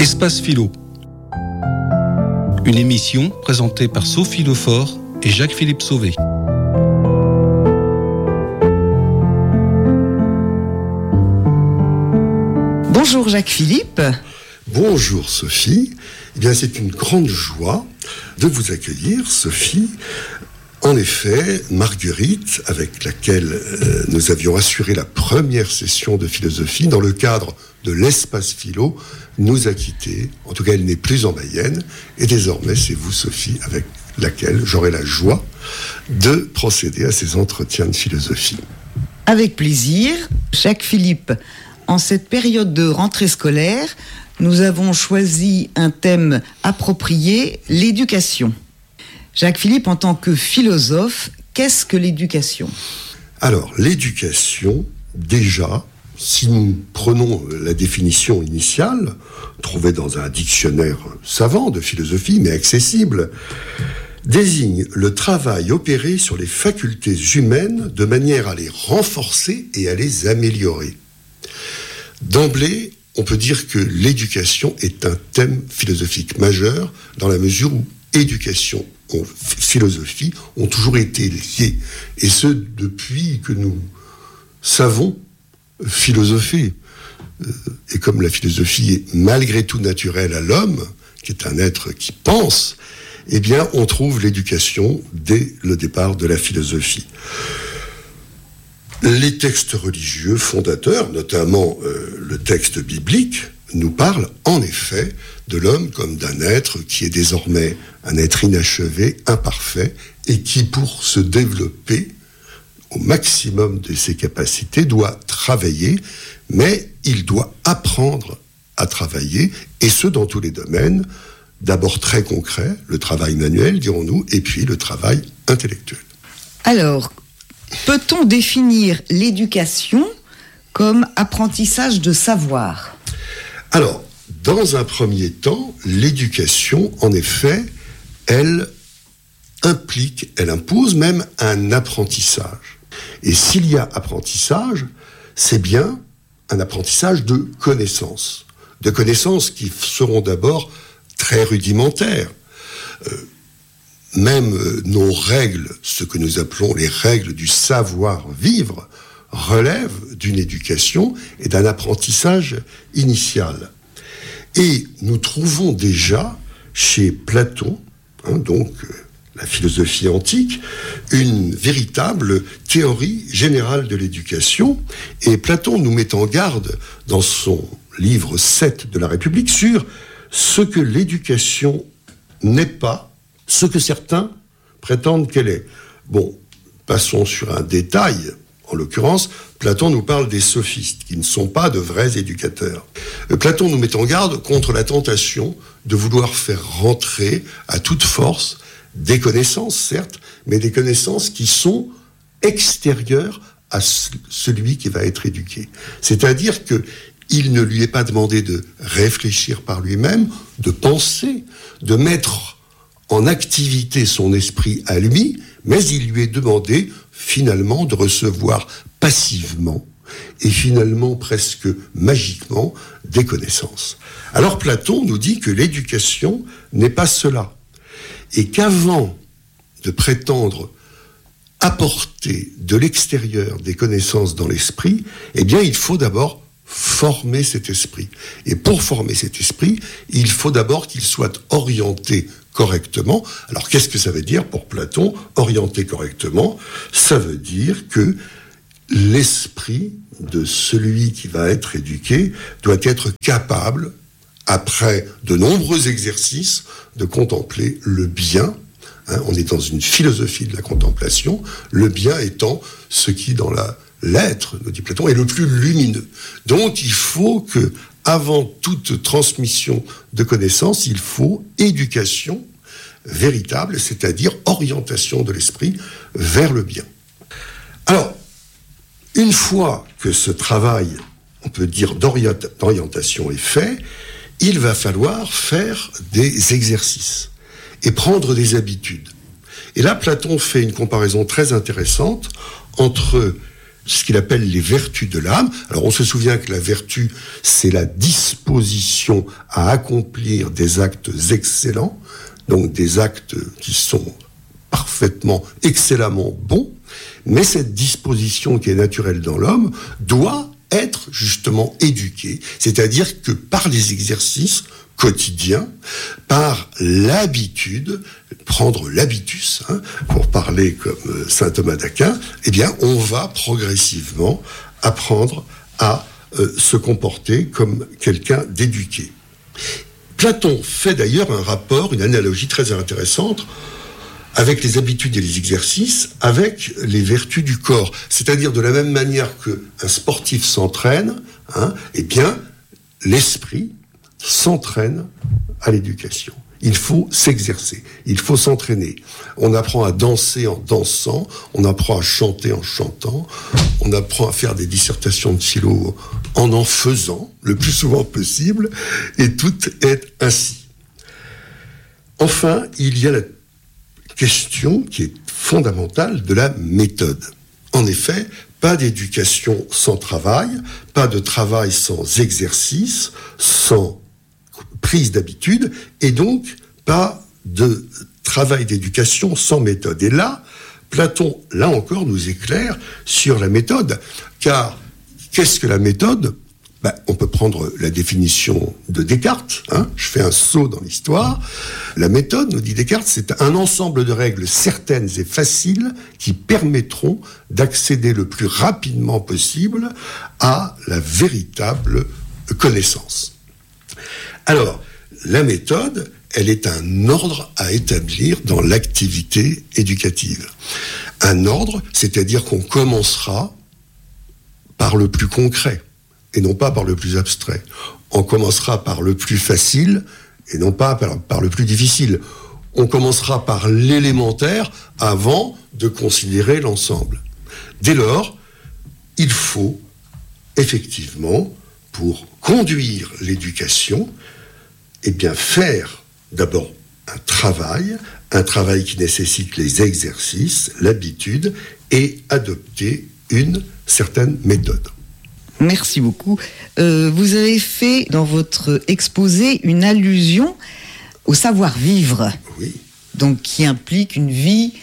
Espace Philo. Une émission présentée par Sophie Lefort et Jacques-Philippe Sauvé. Bonjour Jacques-Philippe. Bonjour Sophie. Eh bien, c'est une grande joie de vous accueillir, Sophie. En effet, Marguerite, avec laquelle nous avions assuré la première session de philosophie dans le cadre de l'Espace Philo, nous a quittés. En tout cas, elle n'est plus en Mayenne. Et désormais, c'est vous, Sophie, avec laquelle j'aurai la joie de procéder à ces entretiens de philosophie. Avec plaisir. Jacques-Philippe, en cette période de rentrée scolaire, nous avons choisi un thème approprié, l'éducation. Jacques-Philippe, en tant que philosophe, qu'est-ce que l'éducation ? Alors, l'éducation, déjà, si nous prenons la définition initiale, trouvée dans un dictionnaire savant de philosophie, mais accessible, désigne le travail opéré sur les facultés humaines de manière à les renforcer et à les améliorer. D'emblée, on peut dire que l'éducation est un thème philosophique majeur dans la mesure où éducation et philosophie ont toujours été liés, et ce depuis que nous savons philosopher. Et comme la philosophie est malgré tout naturelle à l'homme, qui est un être qui pense, eh bien on trouve l'éducation dès le départ de la philosophie. Les textes religieux fondateurs, notamment le texte biblique, nous parlent en effet de l'homme comme d'un être qui est désormais un être inachevé, imparfait, et qui, pour se développer au maximum de ses capacités, doit travailler, mais il doit apprendre à travailler, et ce dans tous les domaines, d'abord très concret, le travail manuel, dirons-nous, et puis le travail intellectuel. Alors, peut-on définir l'éducation comme apprentissage de savoir ? Alors, dans un premier temps, l'éducation, en effet, elle impose même un apprentissage. Et s'il y a apprentissage, c'est bien un apprentissage de connaissances qui seront d'abord très rudimentaires. Même nos règles, ce que nous appelons les règles du savoir-vivre, relèvent d'une éducation et d'un apprentissage initial. Et nous trouvons déjà chez Platon, donc la philosophie antique, une véritable théorie générale de l'éducation. Et Platon nous met en garde dans son livre 7 de la République sur ce que l'éducation n'est pas, ce que certains prétendent qu'elle est. Bon, passons sur un détail. En l'occurrence, Platon nous parle des sophistes, qui ne sont pas de vrais éducateurs. Platon nous met en garde contre la tentation de vouloir faire rentrer à toute force des connaissances, certes, mais des connaissances qui sont extérieures à celui qui va être éduqué. C'est-à-dire qu'il ne lui est pas demandé de réfléchir par lui-même, de penser, de mettre en activité son esprit à lui, mais il lui est demandé finalement de recevoir passivement et finalement presque magiquement des connaissances. Alors Platon nous dit que l'éducation n'est pas cela, et qu'avant de prétendre apporter de l'extérieur des connaissances dans l'esprit, eh bien il faut d'abord former cet esprit. Et pour former cet esprit, il faut d'abord qu'il soit orienté correctement. Alors qu'est-ce que ça veut dire pour Platon, orienté correctement ? Ça veut dire que l'esprit de celui qui va être éduqué doit être capable, après de nombreux exercices, de contempler le bien. On est dans une philosophie de la contemplation, le bien étant ce qui, dans l'être, nous dit Platon, est le plus lumineux. Donc il faut que, avant toute transmission de connaissances, il faut éducation véritable, c'est-à-dire orientation de l'esprit vers le bien. Alors, une fois que ce travail, on peut dire d'orientation est fait, il va falloir faire des exercices et prendre des habitudes. Et là, Platon fait une comparaison très intéressante entre ce qu'il appelle les vertus de l'âme. Alors on se souvient que la vertu, c'est la disposition à accomplir des actes excellents, donc des actes qui sont parfaitement, excellemment bons, mais cette disposition qui est naturelle dans l'homme doit être justement éduquée, c'est-à-dire que par les exercices quotidiens, par l'habitude, prendre l'habitus, pour parler comme saint Thomas d'Aquin, eh bien, on va progressivement apprendre à se comporter comme quelqu'un d'éduqué. Platon fait d'ailleurs un rapport, une analogie très intéressante avec les habitudes et les exercices, avec les vertus du corps. C'est-à-dire de la même manière qu'un sportif s'entraîne, eh bien, l'esprit s'entraîne à l'éducation. Il faut s'exercer, il faut s'entraîner. On apprend à danser en dansant, on apprend à chanter en chantant, on apprend à faire des dissertations de philo en faisant, le plus souvent possible, et tout est ainsi. Enfin, il y a la question qui est fondamentale de la méthode. En effet, pas d'éducation sans travail, pas de travail sans exercice, sans prise d'habitude, et donc pas de travail d'éducation sans méthode. Et là, Platon, là encore, nous éclaire sur la méthode, car qu'est-ce que la méthode ? On peut prendre la définition de Descartes, je fais un saut dans l'histoire. La méthode, nous dit Descartes, c'est un ensemble de règles certaines et faciles qui permettront d'accéder le plus rapidement possible à la véritable connaissance. Alors, la méthode, elle est un ordre à établir dans l'activité éducative. Un ordre, c'est-à-dire qu'on commencera par le plus concret et non pas par le plus abstrait. On commencera par le plus facile et non pas par le plus difficile. On commencera par l'élémentaire avant de considérer l'ensemble. Dès lors, il faut effectivement, pour conduire l'éducation, eh bien faire d'abord un travail qui nécessite les exercices, l'habitude, et adopter une certaine méthode. Merci beaucoup. Vous avez fait dans votre exposé une allusion au savoir-vivre. Oui. Donc qui implique une vie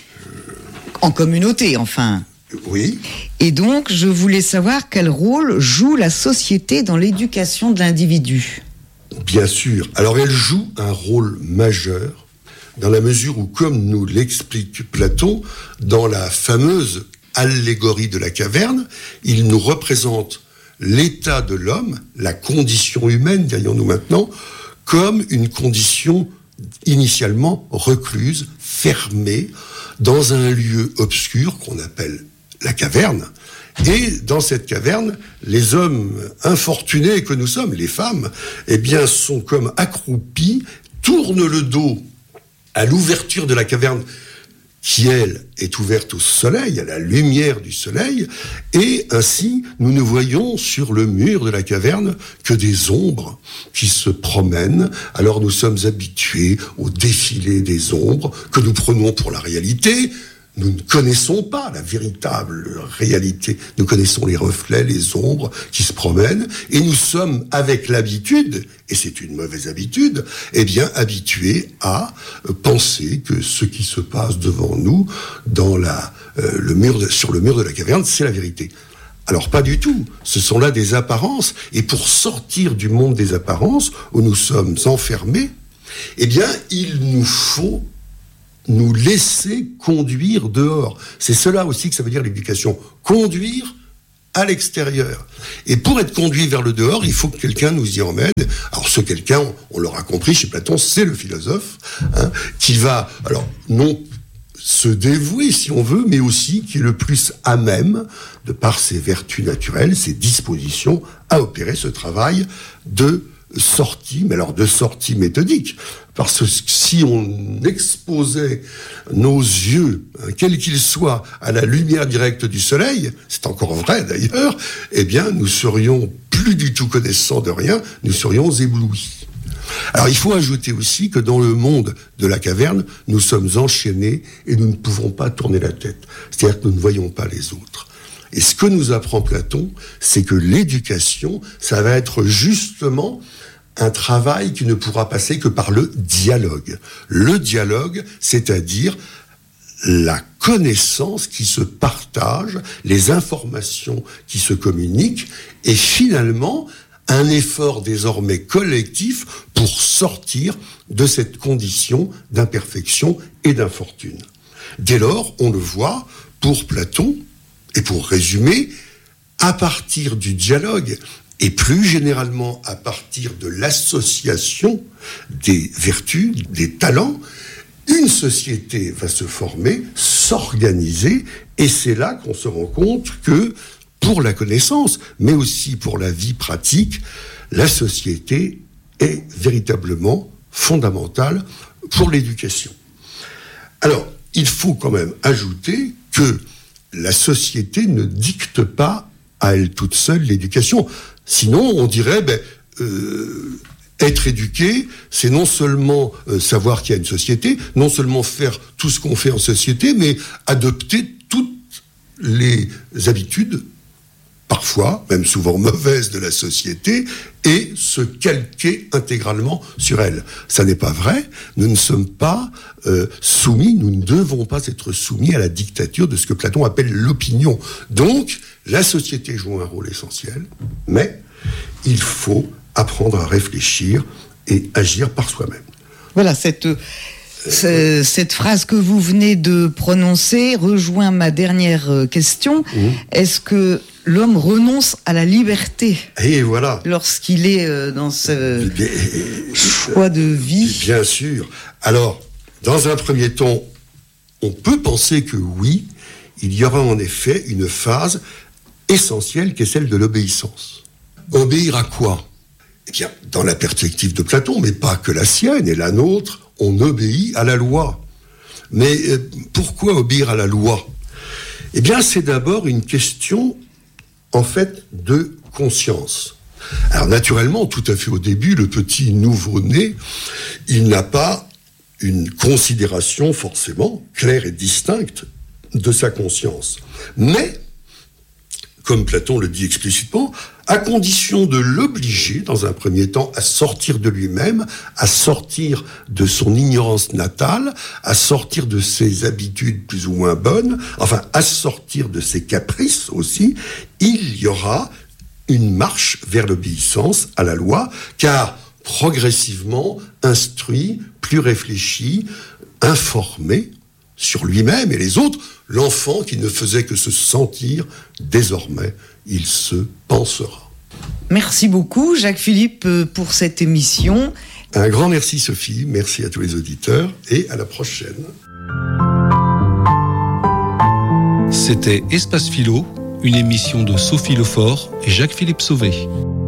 en communauté, enfin. Oui. Et donc, je voulais savoir quel rôle joue la société dans l'éducation de l'individu. Bien sûr. Alors, elle joue un rôle majeur dans la mesure où, comme nous l'explique Platon, dans la fameuse allégorie de la caverne, il nous représente l'état de l'homme, la condition humaine, dirions-nous maintenant, comme une condition initialement recluse, fermée, dans un lieu obscur qu'on appelle la caverne. Et dans cette caverne, les hommes infortunés que nous sommes, les femmes, eh bien, sont comme accroupis, tournent le dos à l'ouverture de la caverne qui, elle, est ouverte au soleil, à la lumière du soleil, et ainsi, nous ne voyons sur le mur de la caverne que des ombres qui se promènent. Alors nous sommes habitués au défilé des ombres, que nous prenons pour la réalité. Nous ne connaissons pas la véritable réalité. Nous connaissons les reflets, les ombres qui se promènent, et nous sommes avec l'habitude, et c'est une mauvaise habitude, eh bien habitués à penser que ce qui se passe devant nous, dans sur le mur de la caverne, c'est la vérité. Alors pas du tout. Ce sont là des apparences, et pour sortir du monde des apparences où nous sommes enfermés, eh bien il nous faut nous laisser conduire dehors. C'est cela aussi que ça veut dire l'éducation. Conduire à l'extérieur. Et pour être conduit vers le dehors, il faut que quelqu'un nous y emmène. Alors ce quelqu'un, on l'aura compris chez Platon, c'est le philosophe, qui va, alors non se dévouer si on veut, mais aussi qui est le plus à même, de par ses vertus naturelles, ses dispositions, à opérer ce travail de sortie, mais alors de sortie méthodique. Parce que si on exposait nos yeux, quels qu'ils soient, à la lumière directe du soleil, c'est encore vrai d'ailleurs, eh bien nous serions plus du tout connaissants de rien, nous serions éblouis. Alors il faut ajouter aussi que dans le monde de la caverne, nous sommes enchaînés et nous ne pouvons pas tourner la tête. C'est-à-dire que nous ne voyons pas les autres. Et ce que nous apprend Platon, c'est que l'éducation, ça va être justement un travail qui ne pourra passer que par le dialogue. Le dialogue, c'est-à-dire la connaissance qui se partage, les informations qui se communiquent, et finalement, un effort désormais collectif pour sortir de cette condition d'imperfection et d'infortune. Dès lors, on le voit, pour Platon, et pour résumer, à partir du dialogue, et plus généralement à partir de l'association des vertus, des talents, une société va se former, s'organiser, et c'est là qu'on se rend compte que, pour la connaissance, mais aussi pour la vie pratique, la société est véritablement fondamentale pour l'éducation. Alors, il faut quand même ajouter que la société ne dicte pas à elle toute seule l'éducation. Sinon, on dirait, être éduqué, c'est non seulement savoir qu'il y a une société, non seulement faire tout ce qu'on fait en société, mais adopter toutes les habitudes, parfois, même souvent mauvaises de la société, et se calquer intégralement sur elle. Ça n'est pas vrai. Nous ne sommes pas soumis, nous ne devons pas être soumis à la dictature de ce que Platon appelle l'opinion. Donc, la société joue un rôle essentiel, mais il faut apprendre à réfléchir et agir par soi-même. Voilà, cette phrase que vous venez de prononcer rejoint ma dernière question. Est-ce que l'homme renonce à la liberté et voilà. Lorsqu'il est dans ce choix de vie? Bien sûr. Alors, dans un premier temps, on peut penser que oui, il y aura en effet une phase essentielle qui est celle de l'obéissance. Obéir à quoi ? Eh bien, dans la perspective de Platon, mais pas que la sienne et la nôtre, on obéit à la loi. Mais pourquoi obéir à la loi ? Eh bien, c'est d'abord une question, en fait, de conscience. Alors, naturellement, tout à fait au début, le petit nouveau-né, il n'a pas une considération forcément claire et distincte de sa conscience. Mais, comme Platon le dit explicitement, à condition de l'obliger, dans un premier temps, à sortir de lui-même, à sortir de son ignorance natale, à sortir de ses habitudes plus ou moins bonnes, enfin, à sortir de ses caprices aussi, il y aura une marche vers l'obéissance à la loi, car progressivement instruit, plus réfléchi, informé sur lui-même et les autres, l'enfant qui ne faisait que se sentir, désormais, il se pensera. Merci beaucoup, Jacques-Philippe, pour cette émission. Un grand merci, Sophie. Merci à tous les auditeurs et à la prochaine. C'était Espace Philo, une émission de Sophie Lefort et Jacques-Philippe Sauvé.